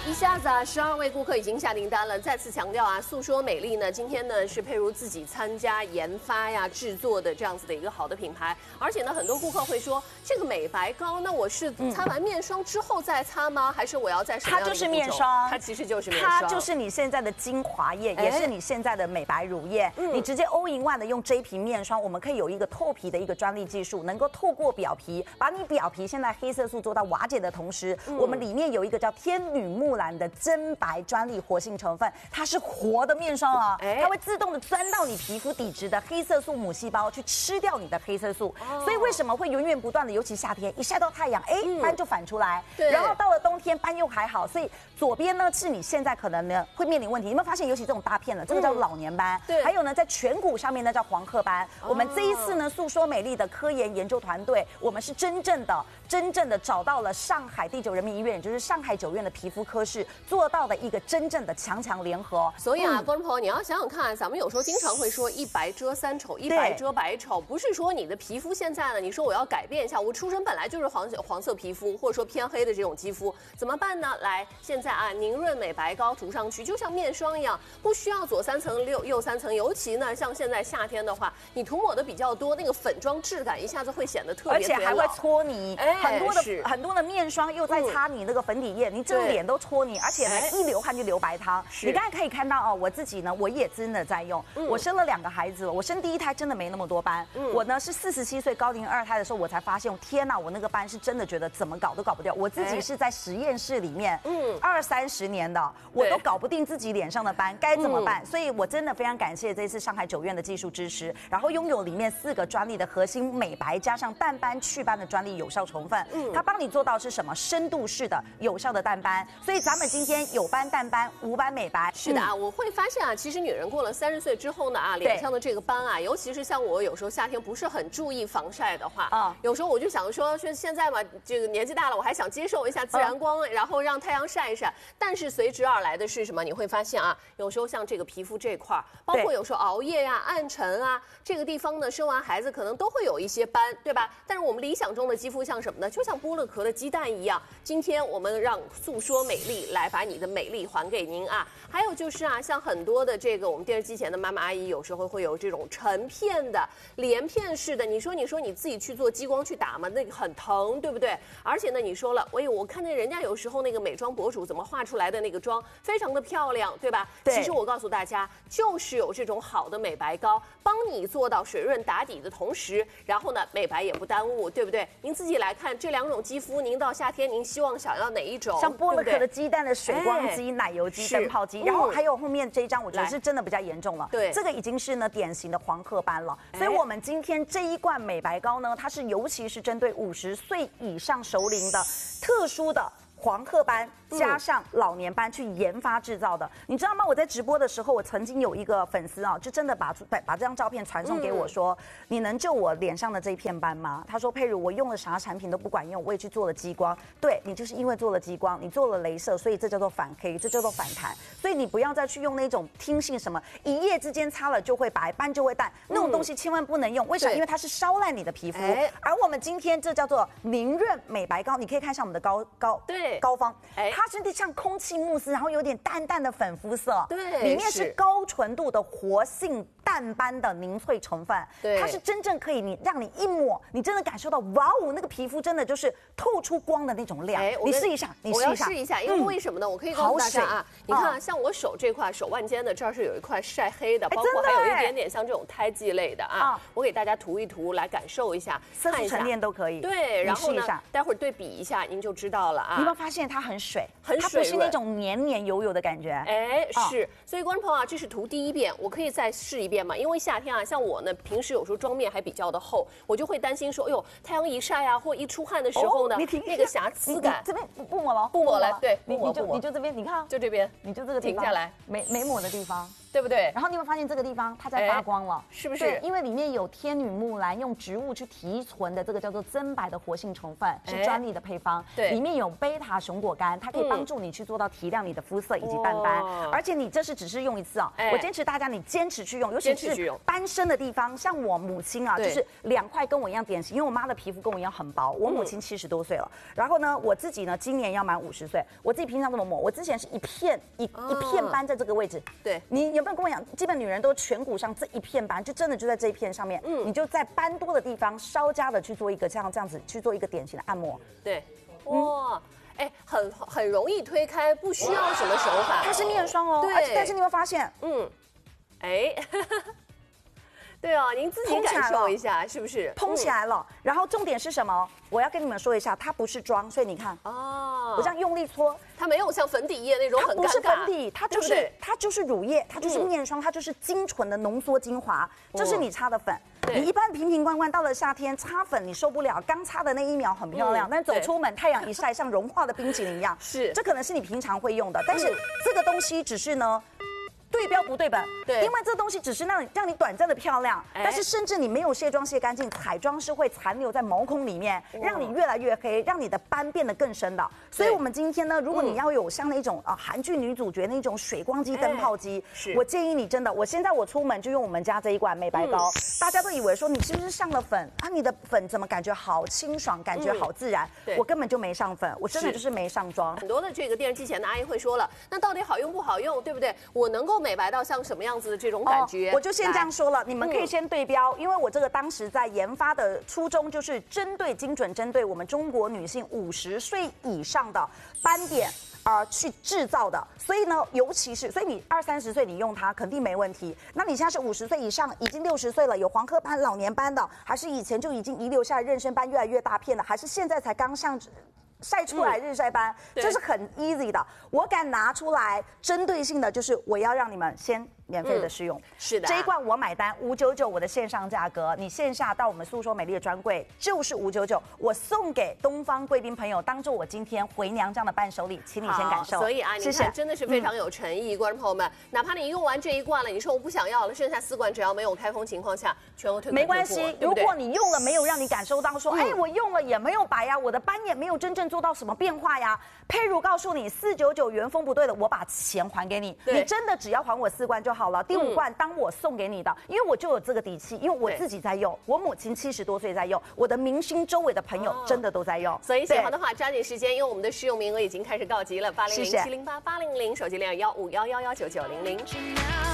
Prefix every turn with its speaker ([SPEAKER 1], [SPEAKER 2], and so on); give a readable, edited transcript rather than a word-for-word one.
[SPEAKER 1] 一下子12位顾客已经下订单了。再次强调啊，诉说美丽呢，今天呢是佩如自己参加研发呀、制作的这样子的一个好的品牌。而且呢，很多顾客会说，这个美白膏，那我是擦完面霜之后再擦吗？还是我要在什么样的步骤？
[SPEAKER 2] 它就是面霜，
[SPEAKER 1] 它其实就是面霜，
[SPEAKER 2] 它就是你现在的精华液，也是你现在的美白乳液。你直接all-in-one的用这一瓶面霜，我们可以有一个透皮的一个专利技术，能够透过表皮，把你表皮现在黑色素做到瓦解的同时，我们里面有一个叫天女木兰的真白专利活性成分，它是活的面霜啊，它会自动的钻到你皮肤底质的黑色素母细胞去吃掉你的黑色素，所以为什么会源源不断的，尤其夏天一晒到太阳，斑就反出来，然后到了冬天斑又还好，所以左边呢是你现在可能呢会面临问题，有没有发现？尤其这种大片的，这个叫老年斑，对，还有呢在颧骨上面呢叫黄褐斑。我们这一次呢诉说美丽的科研研究团队，我们是真正的找到了上海第9人民医院，也就是上海9院的皮肤科室做到的一个真正的强联合。
[SPEAKER 1] 所以啊，观众朋友，你要想想看，咱们有时候经常会说一白遮三丑，一白遮百丑，不是说你的皮肤现在呢，你说我要改变一下，我出身本来就是黄色皮肤，或者说偏黑的这种肌肤，怎么办呢？来，现在啊，凝润美白膏涂上去，就像面霜一样，不需要左3层右3层，尤其呢，像现在夏天的话，你涂抹的比较多，那个粉妆质感一下子会显得特别，
[SPEAKER 2] 而且还会搓泥，很多的面霜又在擦你那个粉底液，你整个脸都搓泥，而且呢，一流汗就流白汤。你刚才可以看到哦，我自己呢，我也真的在用，我生了2个孩子了，我生第1胎真的没那么多斑，我呢是47岁高龄2胎的时候，我才发现，天哪，我那个斑是真的觉得怎么搞都搞不掉，我自己是在实验室里面，20-30年的，我都搞不定自己脸上的斑，该怎么办？所以我真的非常感谢这次上海9院的技术支持，然后拥有里面4个专利的核心美白加上淡斑祛斑的专利有效成分，它帮你做到是什么？深度式的有效的淡斑，所以咱们今天有斑淡斑，无斑美白。
[SPEAKER 1] 是的啊，我会发现啊，其实女人过了30岁之后呢啊，脸上的这个斑啊，尤其是像我有时候夏天不是很注意防晒的话，有时候我就想说现在嘛，这个年纪大了，我还想接受一下自然光，然后让太阳晒一晒。但是随之而来的是什么？你会发现啊，有时候像这个皮肤这块，包括有时候熬夜呀、暗沉啊，这个地方呢，生完孩子可能都会有一些斑，对吧？但是我们理想中的肌肤像什么呢？就像剥了壳的鸡蛋一样。今天我们让诉说美丽来把你的美丽还给您啊！还有就是啊，像很多的这个我们电视机前的妈妈阿姨，有时候会有这种成片的、连片式的。你说你自己去做激光去打嘛，那个很疼，对不对？而且呢，你说了，我看见人家有时候那个美妆博主怎么画出来的那个妆非常的漂亮，对吧？对。其实我告诉大家，就是有这种好的美白膏，帮你做到水润打底的同时，然后呢，美白也不耽误，对不对？您自己来看这2种肌肤，您到夏天您想要哪一种？
[SPEAKER 2] 像剥了壳的鸡蛋的水光肌、奶油肌、灯泡肌，然后还有后面这一张，我觉得是真的比较严重了。对，这个已经是呢典型的黄褐斑了。所以我们今天这一罐美白膏呢，它是尤其是针对50岁以上熟龄的特殊的黄褐斑加上老年斑去研发制造的，你知道吗？我在直播的时候，我曾经有一个粉丝啊，就真的把这张照片传送给我说，你能救我脸上的这一片斑吗？他说佩如，我用了啥产品都不管用，我也去做了激光。对，你就是因为做了激光，你做了雷射，所以这叫做反黑，这叫做反弹。所以你不要再去用那种听信什么一夜之间擦了就会白，斑就会淡，那种东西千万不能用。为什么？因为它是烧烂你的皮肤。而我们今天这叫做凝润美白膏，你可以看一下我们的膏方，它是像空气慕斯，然后有点淡淡的粉肤色，对，里面是高纯度的活性淡斑的凝萃成分，它是真正可以让你一抹，你真的感受到哇哦，那个皮肤真的就是透出光的那种亮。你试一下，
[SPEAKER 1] 我要试一下，因为为什么呢？我可以告诉大家啊，你看像我手这块手腕间的这儿是有一块晒黑的，包括还有一点点像这种胎记类的啊，我给大家涂一涂来感受一下，
[SPEAKER 2] 色素沉淀都可以。
[SPEAKER 1] 对，然后呢，待会儿对比一下您就知道了啊。
[SPEAKER 2] 你有没有发现它很水？它
[SPEAKER 1] 水
[SPEAKER 2] 不是那种黏黏油油的感觉。
[SPEAKER 1] 是，所以观众朋友啊，这是涂第1遍，我可以再试一遍嘛？因为夏天啊，像我呢，平时有时候妆面还比较的厚，我就会担心说，哎呦，太阳一晒啊，或一出汗的时候呢，那个瑕疵感。
[SPEAKER 2] 这边不抹了，
[SPEAKER 1] 不抹了，对，
[SPEAKER 2] 你就这边，你看，
[SPEAKER 1] 就这边，
[SPEAKER 2] 你就这个
[SPEAKER 1] 停下来，
[SPEAKER 2] 没抹的地方。
[SPEAKER 1] 对不对？
[SPEAKER 2] 然后你会发现这个地方它在发光了，
[SPEAKER 1] 是不是？
[SPEAKER 2] 对，因为里面有天女木兰用植物去提纯的这个叫做增白的活性成分，是专利的配方。对，里面有贝塔熊果苷，它可以帮助你去做到提亮你的肤色以及斑斑。而且你这是只是用一次啊，我坚持大家你坚持去用，尤其是斑深的地方，像我母亲啊，就是2块跟我一样典型，因为我妈的皮肤跟我一样很薄，我母亲70多岁了，然后呢，我自己呢今年要满50岁，我自己平常怎么抹？我之前是一片斑在这个位置。对，你有没有跟我讲？基本女人都颧骨上这一片斑，就真的就在这一片上面。你就在斑多的地方稍加的去做一个像这样子去做一个典型的按摩。对，
[SPEAKER 1] 哇。很容易推开，不需要什么手法。
[SPEAKER 2] 它是面霜哦，而且但是你会发现，
[SPEAKER 1] 对哦，您自己感受一下，是不是
[SPEAKER 2] 蓬起来了？然后重点是什么？我要跟你们说一下，它不是妆，所以你看哦，我这样用力搓，
[SPEAKER 1] 它没有像粉底液那种很尴尬。
[SPEAKER 2] 它不是粉底，它就是乳液，它就是面霜，它就是精纯的浓缩精华，这是你擦的粉。你一般瓶瓶罐罐到了夏天擦粉你受不了，刚擦的那1秒很漂亮，但走出门太阳一晒像融化的冰淇淋一样。是，这可能是你平常会用的，但是这个东西只是呢。对标不对本，对，因为这东西只是让你短暂的漂亮，但是甚至你没有卸妆卸干净，彩妆是会残留在毛孔里面，让你越来越黑，让你的斑变得更深的。所以我们今天呢，如果你要有像那种韩剧女主角那种水光肌、灯泡肌，我建议你真的，现在我出门就用我们家这一罐美白膏，大家都以为说你是不是上了粉啊？你的粉怎么感觉好清爽，感觉好自然？我根本就没上粉，我真的就是没上妆。
[SPEAKER 1] 很多的这个电视机前的阿姨会说了，那到底好用不好用，对不对？我能够美白到像什么样子的这种感觉？
[SPEAKER 2] 我就先这样说了，你们可以先对标，因为我这个当时在研发的初衷就是精准针对我们中国女性50岁以上的斑点去制造的，所以呢，尤其是所以你20、30岁你用它肯定没问题。那你现在是50岁以上，已经60岁了，有黄褐斑、老年斑的，还是以前就已经遗留下来妊娠斑越来越大片的，还是现在才刚晒出来日晒斑，这是很 easy 的。我敢拿出来针对性的，就是我要让你们先免费的试用。是的，这一罐我买单599，我的线上价格，你线下到我们诉说美丽的专柜就是599，我送给东方贵宾朋友，当做我今天回娘这样的伴手礼，请你先感受。
[SPEAKER 1] 所以啊，你看真的是非常有诚意，观众朋友们，哪怕你用完这一罐了，你说我不想要了，剩下4罐只要没有开封情况下，全额退款。
[SPEAKER 2] 没关系，如果你用了没有让你感受到说，我用了也没有白呀，我的斑也没有真正做到什么变化呀，佩如告诉你499原封不对的，我把钱还给你，你真的只要还我4罐就好了。第5罐当我送给你的，因为我就有这个底气，因为我自己在用，我母亲70多岁在用，我的明星周围的朋友真的都在用。
[SPEAKER 1] 所以喜欢的话抓紧时间，因为我们的试用名额已经开始告急了，800-708-800，手机链151119900。